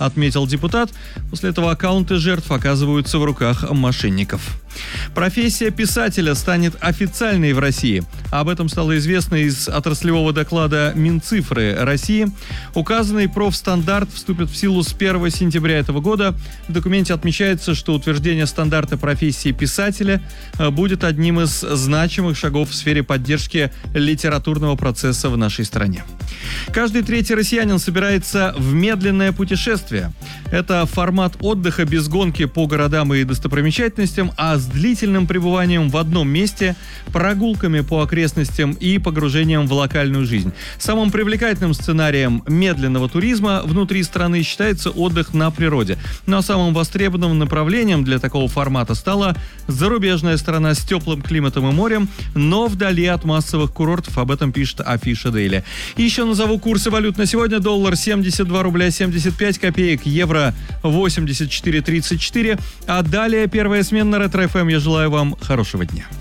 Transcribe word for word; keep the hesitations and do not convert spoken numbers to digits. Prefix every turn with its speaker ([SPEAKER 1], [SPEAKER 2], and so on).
[SPEAKER 1] отметил депутат. После этого аккаунты жертв оказываются в руках мошенников. Профессия писателя станет официальной в России. Об этом стало известно из отраслевого доклада Минцифры России. Указанный профстандарт вступит в силу с первого сентября этого года. В документе отмечается, что утверждение стандарта профессии писателя будет одним из значимых шагов в сфере поддержки литературного процесса в нашей стране. Каждый третий россиянин собирается в медленное путешествие. Это формат отдыха без гонки по городам и достопримечательностям, а с длительным пребыванием в одном месте, прогулками по окрестностям и погружением в локальную жизнь. Самым привлекательным сценарием медленного туризма внутри страны считается отдых на природе. Ну а самым востребованным направлением для такого формата стала зарубежная страна с теплым климатом и морем, но вдали от массовых курортов. Об этом пишет Афиша Дейли. И еще назову курсы валют на сегодня. Доллар семьдесят два рубля семьдесят пять копеек, евро восемьдесят четыре тридцать четыре. А далее первая смена Ретро эф эм. Я желаю вам хорошего дня.